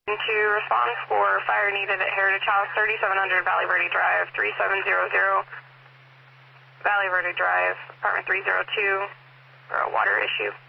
To respond for fire needed at Heritage House, 3700 Valley Verde Drive, 3700 Valley Verde Drive, apartment 302, for a water issue.